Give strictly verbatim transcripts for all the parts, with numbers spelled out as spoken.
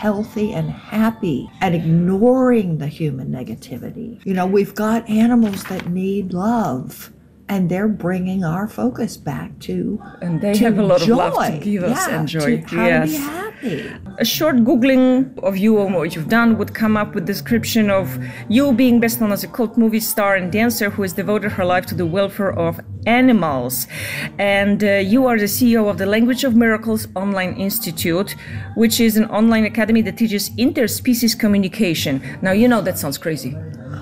healthy and happy and ignoring the human negativity. You know, we've got animals that need love, and they're bringing our focus back to And they to have a lot joy. of love to give us yeah, and joy. To, how Yes. to be happy. A short Googling of you and what you've done would come up with description of you being best known as a cult movie star and dancer who has devoted her life to the welfare of animals. And uh, you are the C E O of the Language of Miracles Online Institute, which is an online academy that teaches interspecies communication. Now, you know that sounds crazy.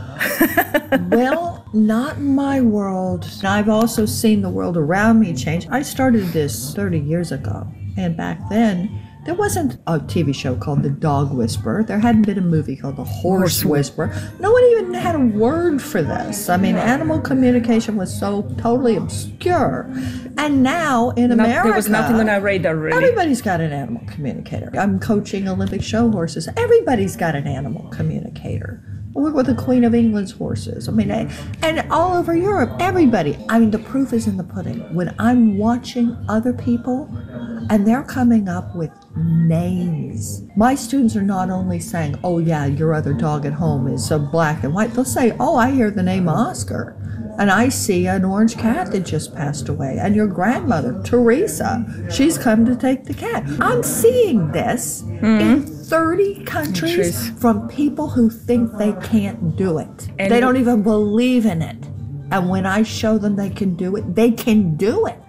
Well, not in my world. I've also seen the world around me change. I started this thirty years ago, and back then, there wasn't a T V show called The Dog Whisperer. There hadn't been a movie called The Horse Whisperer. No one even had a word for this. I mean, animal communication was so totally obscure. And now in Not, America, there was nothing on our radar, really. everybody's got an animal communicator. I'm coaching Olympic show horses. Everybody's got an animal communicator. I work with the Queen of England's horses. I mean, I, and all over Europe, everybody. I mean, the proof is in the pudding. When I'm watching other people and they're coming up with names, my students are not only saying, oh yeah, your other dog at home is so black and white. They'll say, oh, I hear the name Oscar. And I see an orange cat that just passed away. And your grandmother, Teresa, she's come to take the cat. I'm seeing this mm-hmm. in thirty countries, countries from people who think they can't do it. And they don't even believe in it. And when I show them they can do it, they can do it.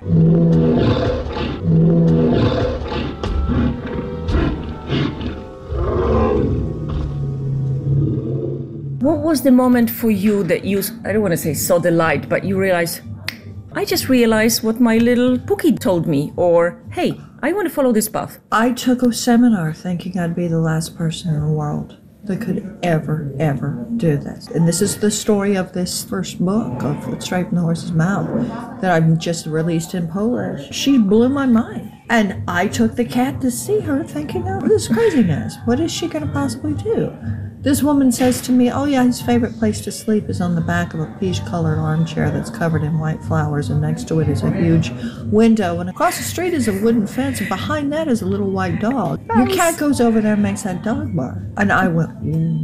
What was the moment for you that you, I don't want to say saw the light, but you realized, I just realized what my little Pookie told me, or, hey, I want to follow this path? I took a seminar thinking I'd be the last person in the world that could ever, ever do this. And this is the story of this first book of Straight from the Horse's Mouth that I've just released in Polish. She blew my mind. And I took the cat to see her thinking, oh, this is craziness. What is she going to possibly do? This woman says to me, oh yeah, his favorite place to sleep is on the back of a peach-colored armchair that's covered in white flowers, and next to it is a huge window, and across the street is a wooden fence, and behind that is a little white dog. Your cat goes over there and makes that dog bark. And I went,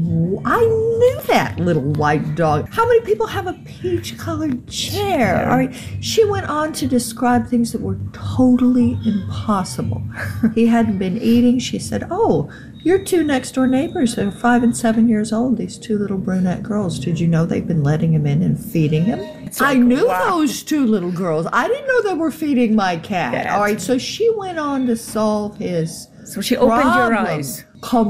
I knew that little white dog. How many people have a peach-colored chair? All right. She went on to describe things that were totally impossible. He hadn't been eating. She said, oh, your two next-door neighbors, they're five and seven years old, these two little brunette girls. Did you know they've been letting him in and feeding him? Like, I knew wow. those two little girls. I didn't know they were feeding my cat. Yes. All right, so she went on to solve his So she opened your eyes.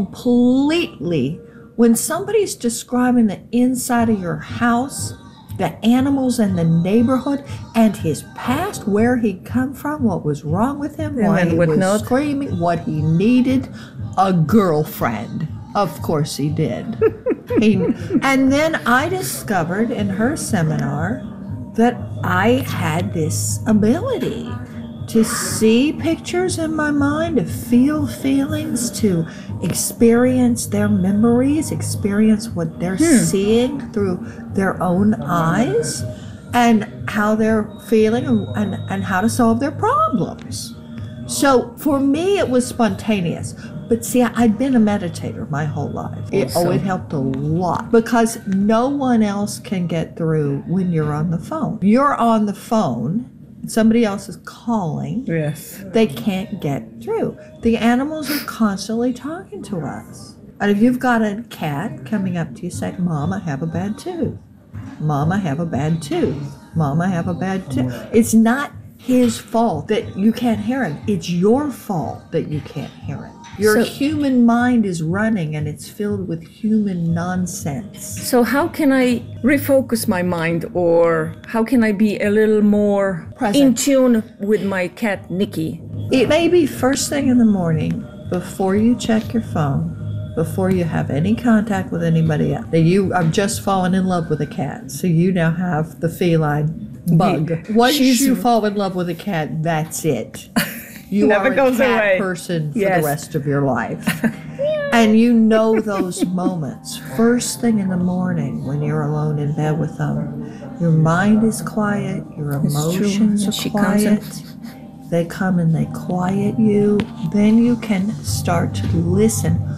Completely. When somebody's describing the inside of your house, the animals and the neighborhood, and his past, where he'd come from, what was wrong with him, and why he was not. screaming, what he needed, a girlfriend. Of course he did. he, and then I discovered in her seminar that I had this ability to see pictures in my mind, to feel feelings, to experience their memories, experience what they're hmm. seeing through their own eyes, and how they're feeling, and, and, and how to solve their problems. So for me, it was spontaneous. But see, I'd been a meditator my whole life. It, oh, it helped a lot, because no one else can get through when you're on the phone. You're on the phone, somebody else is calling. Yes. They can't get through. The animals are constantly talking to us. And if you've got a cat coming up to you saying, Mom, I have a bad tooth. Mom, I have a bad tooth. Mom, I have a bad tooth. It's not his fault that you can't hear him. It's your fault that you can't hear him. Your so, human mind is running, and it's filled with human nonsense. So how can I refocus my mind, or how can I be a little more Present. in tune with my cat, Nikki? It may be first thing in the morning, before you check your phone, before you have any contact with anybody else. That you have just fallen in love with a cat, so you now have the feline bug. Once She's, you fall in love with a cat, that's it. You Never are a goes cat away. person for Yes. the rest of your life. And you know those moments. First thing in the morning when you're alone in bed with them, your mind is quiet, your emotions are quiet. They come and they quiet you. Then you can start to listen.